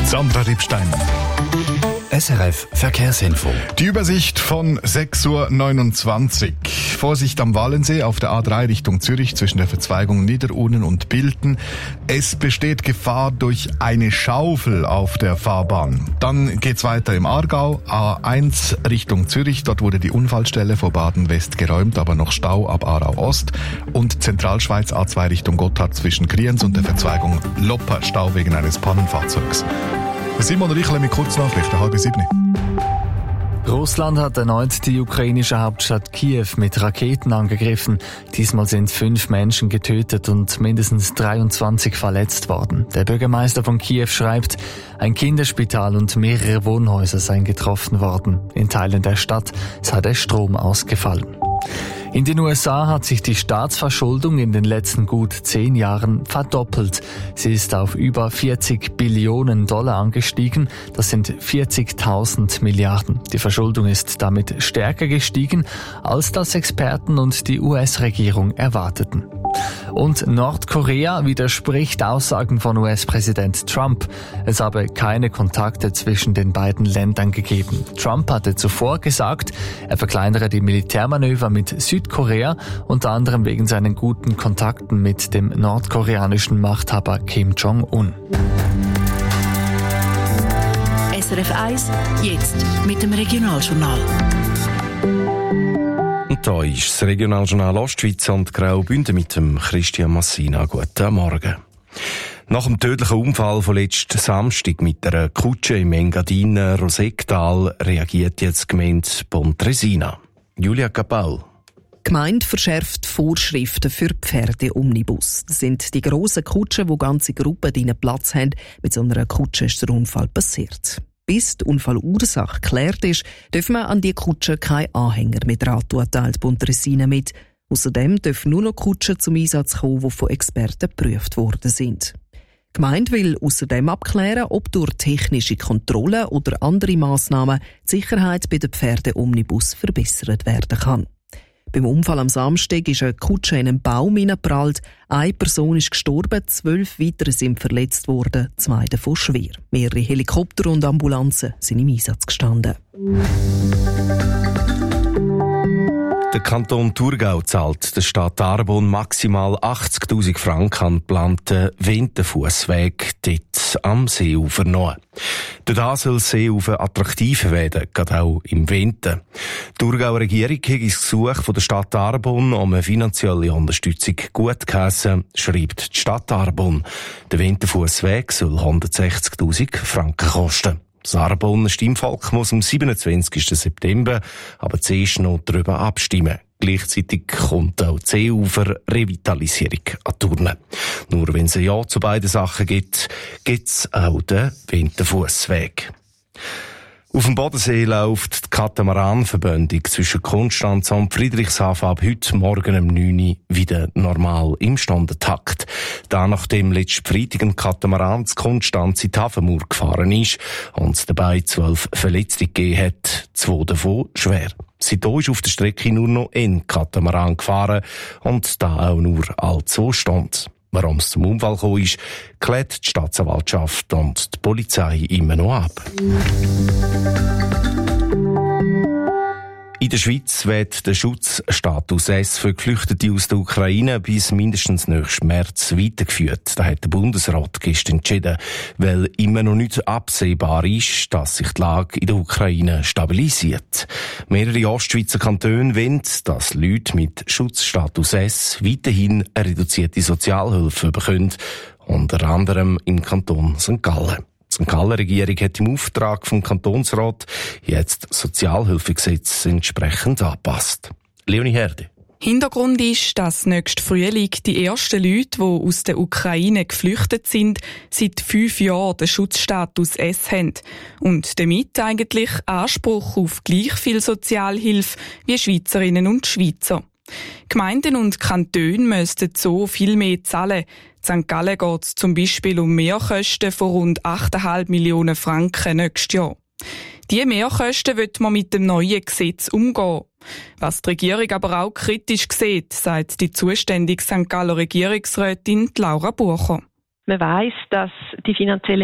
Sandra Rippstein. SRF Verkehrsinfo. Die Übersicht von 6.29 Uhr. Vorsicht am Wallensee auf der A3 Richtung Zürich zwischen der Verzweigung Niederurnen und Bilten. Es besteht Gefahr durch eine Schaufel auf der Fahrbahn. Dann geht's weiter im Aargau. A1 Richtung Zürich. Dort wurde die Unfallstelle vor Baden-West geräumt, aber noch Stau ab Aarau Ost. Und Zentralschweiz A2 Richtung Gotthard zwischen Kriens und der Verzweigung Lopper. Stau wegen eines Pannenfahrzeugs. Simon Richle mit Kurznachrichten, 6:30. Russland hat erneut die ukrainische Hauptstadt Kiew mit Raketen angegriffen. Diesmal sind 5 Menschen getötet und mindestens 23 verletzt worden. Der Bürgermeister von Kiew schreibt, ein Kinderspital und mehrere Wohnhäuser seien getroffen worden. In Teilen der Stadt sei der Strom ausgefallen. In den USA hat sich die Staatsverschuldung in den letzten gut 10 Jahren verdoppelt. Sie ist auf über 40 Billionen Dollar angestiegen. Das sind 40.000 Milliarden. Die Verschuldung ist damit stärker gestiegen, als das Experten und die US-Regierung erwarteten. Und Nordkorea widerspricht Aussagen von US-Präsident Trump. Es habe keine Kontakte zwischen den beiden Ländern gegeben. Trump hatte zuvor gesagt, er verkleinere die Militärmanöver mit Südkorea, unter anderem wegen seinen guten Kontakten mit dem nordkoreanischen Machthaber Kim Jong-un. SRF 1, jetzt mit dem Regionaljournal. Und da ist das Regionaljournal Ostschweiz und Graubünden mit dem Christian Massina. Guten Morgen. Nach dem tödlichen Unfall von letzten Samstag mit einer Kutsche im Engadiner Rosektal reagiert jetzt die Gemeinde Pontresina. Julia Kapaul. Die Gemeinde verschärft Vorschriften für Pferdeomnibus. Das sind die grossen Kutschen, wo ganze Gruppen drinnen Platz haben. Mit so einer Kutsche ist der Unfall passiert. Bis die Unfallursache geklärt ist, dürfen wir an die Kutsche keinen Anhänger mehr dran tun, teilt Pontresina mit. Außerdem dürfen nur noch Kutschen zum Einsatz kommen, die von Experten geprüft worden sind. Die Gemeinde will außerdem abklären, ob durch technische Kontrollen oder andere Massnahmen die Sicherheit bei den Pferdeomnibus verbessert werden kann. Beim Unfall am Samstag ist eine Kutsche in einen Baum hineingeprallt. Eine Person ist gestorben, 12 weitere sind verletzt worden, 2 davon schwer. Mehrere Helikopter und Ambulanzen sind im Einsatz gestanden. Der Kanton Thurgau zahlt der Stadt Arbon maximal 80.000 Franken an den geplanten Winterfussweg dort am Seeufer noch. Durch das soll das Seeufer attraktiver werden, gerade auch im Winter. Die Thurgauer Regierung hat das Gesuch von der Stadt Arbon um eine finanzielle Unterstützung gutgeheissen, schreibt die Stadt Arbon. Der Winterfussweg soll 160.000 Franken kosten. Das Arboner Stimmvolk muss am 27. September aber zuerst noch darüber abstimmen. Gleichzeitig kommt auch die Seeufer-Revitalisierung an die Urne. Nur wenn es ein Ja zu beiden Sachen gibt, gibt's auch den Winterfussweg. Auf dem Bodensee läuft die Katamaran-Verbindung zwischen Konstanz und Friedrichshafen ab heute Morgen um 9 Uhr wieder normal im Stundentakt. Da nachdem letzten Freitag ein Katamaran zu Konstanz in die Hafenmauer gefahren ist und dabei 12 Verletzte gegeben hat, 2 davon schwer. Seitdem ist auf der Strecke nur noch ein Katamaran gefahren und da auch nur alle 2 Stunden. Warum es zum Unfall gekommen ist, klärt die Staatsanwaltschaft und die Polizei immer noch ab. In der Schweiz wird der Schutzstatus S für Geflüchtete aus der Ukraine bis mindestens nächsten März weitergeführt. Das hat der Bundesrat gestern entschieden, weil immer noch nicht absehbar ist, dass sich die Lage in der Ukraine stabilisiert. Mehrere Ostschweizer Kantone wollen, dass Leute mit Schutzstatus S weiterhin eine reduzierte Sozialhilfe bekommen, unter anderem im Kanton St. Gallen. Die St. Galler Regierung hat im Auftrag vom Kantonsrat jetzt das Sozialhilfegesetz entsprechend angepasst. Leonie Herde. Hintergrund ist, dass nächsten Frühling die ersten Leute, die aus der Ukraine geflüchtet sind, seit 5 Jahren den Schutzstatus S haben und damit eigentlich Anspruch auf gleich viel Sozialhilfe wie Schweizerinnen und Schweizer. Gemeinden und Kantone müssten so viel mehr zahlen. In St. Gallen geht es zum Beispiel um Mehrkosten von rund 8,5 Millionen Franken nächstes Jahr. Diese Mehrkosten wird man mit dem neuen Gesetz umgehen. Was die Regierung aber auch kritisch sieht, sagt die zuständige St. Galler Regierungsrätin Laura Bucher. Man weiss, dass die finanziellen